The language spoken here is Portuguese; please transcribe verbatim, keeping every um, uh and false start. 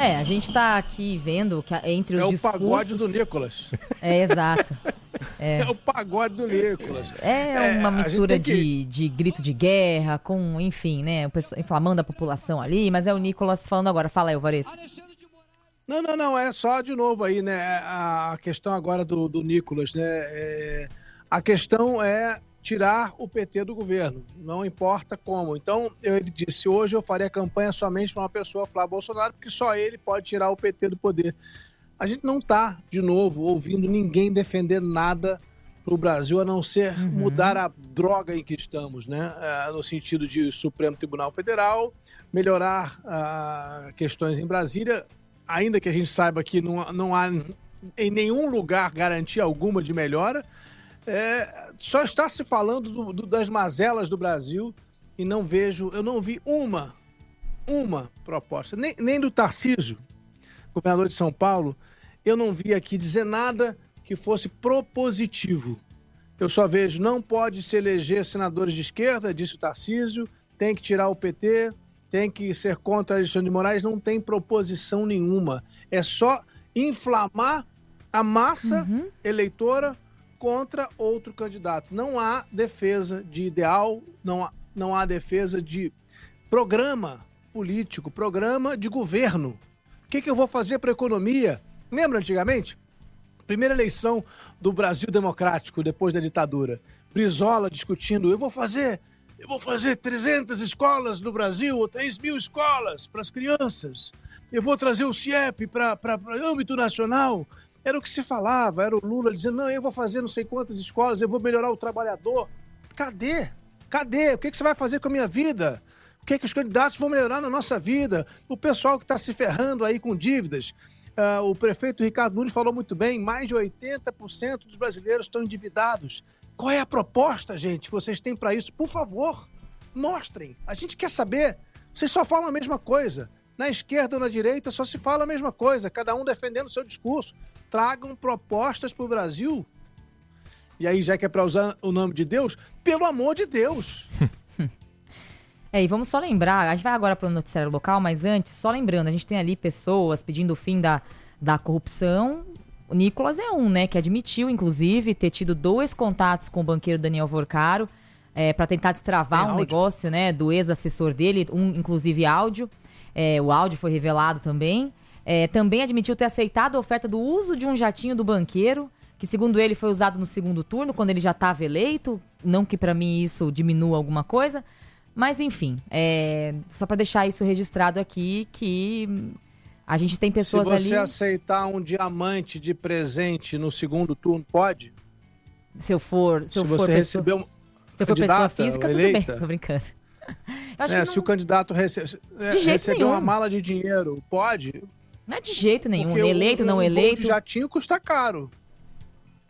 É, a gente tá aqui vendo que entre os É o discursos... pagode do Nicolas. É, exato. É, é o pagode do Nicolas. É uma é, mistura que... de, de grito de guerra, com, enfim, né, o pessoal inflamando a população ali, mas é o Nicolas falando agora. Fala aí, Alvarez. Não, não, não, é só de novo aí, né, a questão agora do, do Nicolas, né, é, a questão é tirar o P T do governo, não importa como. Então, ele disse, hoje eu faria campanha somente para uma pessoa, Flávio Bolsonaro, porque só ele pode tirar o P T do poder. A gente não está, de novo, ouvindo ninguém defender nada para o Brasil, a não ser uhum. mudar a droga em que estamos, né? É, no sentido de Supremo Tribunal Federal, melhorar uh, questões em Brasília, ainda que a gente saiba que não, não há em nenhum lugar garantia alguma de melhora. É, só está se falando do, do, das mazelas do Brasil e não vejo, eu não vi uma, uma proposta, nem, nem do Tarcísio, governador de São Paulo, eu não vi aqui dizer nada que fosse propositivo. Eu só vejo, não pode se eleger senadores de esquerda, disse o Tarcísio, tem que tirar o P T, tem que ser contra Alexandre de Moraes, não tem proposição nenhuma. É só inflamar a massa uhum. eleitora contra outro candidato. Não há defesa de ideal, não há, não há defesa de programa político, programa de governo. O que, que eu vou fazer para a economia? Lembra antigamente? Primeira eleição do Brasil Democrático, depois da ditadura. Brizola discutindo, eu vou fazer, eu vou fazer trezentas escolas no Brasil, ou três mil escolas para as crianças. Eu vou trazer o CIEP para o âmbito nacional. Era o que se falava, era o Lula dizendo, não, eu vou fazer não sei quantas escolas, eu vou melhorar o trabalhador. Cadê? Cadê? O que, que você vai fazer com a minha vida? O que, que os candidatos vão melhorar na nossa vida? O pessoal que está se ferrando aí com dívidas. Uh, o prefeito Ricardo Nunes falou muito bem, mais de oitenta por cento dos brasileiros estão endividados. Qual é a proposta, gente, que vocês têm para isso? Por favor, mostrem. A gente quer saber. Vocês só falam a mesma coisa. Na esquerda ou na direita só se fala a mesma coisa, cada um defendendo o seu discurso. Tragam propostas para o Brasil. E aí, já que é para usar o nome de Deus, pelo amor de Deus. É, e vamos só lembrar, a gente vai agora para o noticiário local, mas antes, só lembrando, a gente tem ali pessoas pedindo o fim da, da corrupção. O Nicolas é um, né, que admitiu, inclusive, ter tido dois contatos com o banqueiro Daniel Vorcaro é, para tentar destravar um negócio, né, do ex-assessor dele, um, inclusive, áudio. É, o áudio foi revelado também. É, também admitiu ter aceitado a oferta do uso de um jatinho do banqueiro, que segundo ele foi usado no segundo turno, quando ele já estava eleito. Não que para mim isso diminua alguma coisa, mas enfim, é, só para deixar isso registrado aqui, que a gente tem pessoas ali... Se você ali... aceitar um diamante de presente no segundo turno, pode? Se eu for... Se, se eu você for recebeu pessoa, se eu for pessoa física, tudo eleita, bem, tô brincando. Eu acho é, que não... Se o candidato rece... receber uma mala de dinheiro, pode? Não é de jeito nenhum, Porque eleito, um, não um eleito. Um jatinho custa caro.